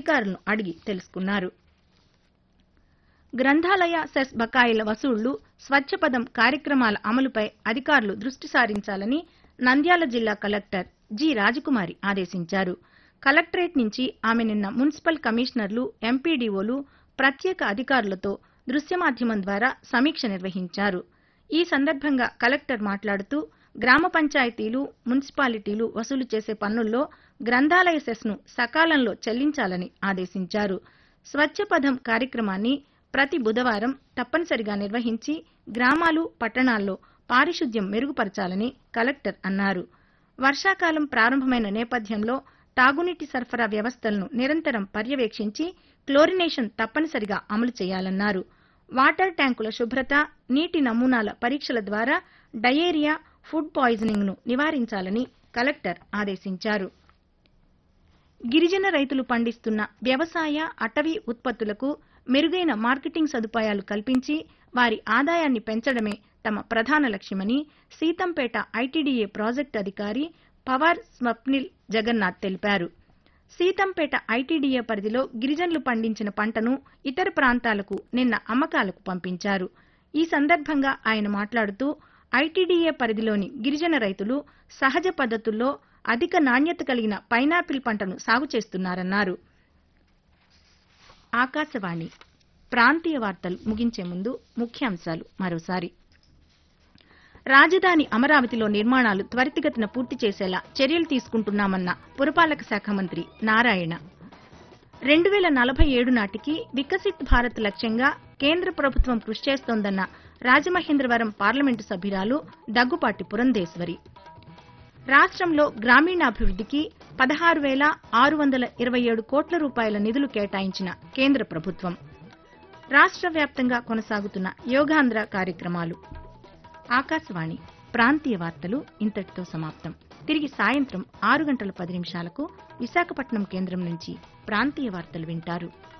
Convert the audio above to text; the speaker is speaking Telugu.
అధికారులను అడిగి తెలుసుకున్నారు. గ్రంథాలయ సెస్ బకాయిల వసూళ్లు, స్వచ్ఛపదం కార్యక్రమాల అమలుపై అధికారులు దృష్టి సారించాలని నంద్యాల జిల్లా కలెక్టర్ జి. రాజకుమారి ఆదేశించారు. కలెక్టరేట్ నుంచి ఆమె నిన్న మున్సిపల్ కమిషనర్లు, ఎంపీడీఓలు, ప్రత్యేక అధికారులతో దృశ్య మాధ్యమం ద్వారా సమీక్ష నిర్వహించారు. ఈ సందర్భంగా కలెక్టర్ మాట్లాడుతూ గ్రామ పంచాయతీలు, మున్సిపాలిటీలు వసూలు చేసే పన్నుల్లో గ్రంథాలయ సెస్ను సకాలంలో చెల్లించాలని ఆదేశించారు. స్వచ్ఛపథం కార్యక్రమాన్ని ప్రతి బుధవారం తప్పనిసరిగా నిర్వహించి గ్రామాలు, పట్టణాల్లో పారిశుద్ధ్యం మెరుగుపరచాలని కలెక్టర్ అన్నారు. వర్షాకాలం ప్రారంభమైన నేపథ్యంలో తాగునీటి సరఫరా వ్యవస్థలను నిరంతరం పర్యవేక్షించి క్లోరినేషన్ తప్పనిసరిగా అమలు చేయాలన్నారు. వాటర్ ట్యాంకుల శుభ్రత, నీటి నమూనాల పరీక్షల ద్వారా డయేరియా, ఫుడ్ పాయిజనింగ్ను నివారించాలని కలెక్టర్ ఆదేశించారు. గిరిజన రైతులు పండిస్తున్న వ్యవసాయ, అటవీ ఉత్పత్తులకు మెరుగైన మార్కెటింగ్ సదుపాయాలు కల్పించి వారి ఆదాయాన్ని పెంచడమే తమ ప్రధాన లక్ష్యమని సీతంపేట ఐటీడీఏ ప్రాజెక్టు అధికారి పవార్ స్వప్నిల్ జగన్నాథ్ తెలిపారు. సీతంపేట ఐటీడీఏ పరిధిలో గిరిజనులు పండించిన పంటను ఇతర ప్రాంతాలకు నిన్న అమ్మకాలకు పంపించారు. ఈ సందర్భంగా ఆయన మాట్లాడుతూ ఐటీడీఏ పరిధిలోని గిరిజన రైతులు సహజ పద్ధతుల్లో అధిక నాణ్యత కలిగిన పైనాపిల్ పంటను సాగు చేస్తున్నారన్నారు. ఆకాశవాణి ప్రాంతీయ వార్తలు ముగించే ముందు ముఖ్యాంశాలు మరోసారి. రాజధాని అమరావతిలో నిర్మాణాలు త్వరితగతిన పూర్తి చేసేలా చర్యలు తీసుకుంటున్నామన్న పురపాలక శాఖ మంత్రి నారాయణ. 2047 నాటికి వికసిత్ భారత్ లక్ష్యంగా కేంద్ర ప్రభుత్వం కృషి చేస్తోందన్న రాజమహేంద్రవరం పార్లమెంటు సభ్యురాలు దగ్గుపాటి పురంధేశ్వరి. రాష్ట్రంలో గ్రామీణాభివృద్ధికి 16,627 కోట్ల రూపాయల నిధులు కేటాయించిన కేంద్ర ప్రభుత్వం. రాష్ట్ర వ్యాప్తంగా కొనసాగుతున్న యోగాంధ్ర కార్యక్రమాలు. ఆకాశవాణి ప్రాంతీయ వార్తలు ఇంతటితో సమాప్తం. తిరిగి సాయంత్రం 6 గంటల 10 నిమిషాలకు విశాఖపట్నం కేంద్రం నుంచి ప్రాంతీయ వార్తలు వింటారు.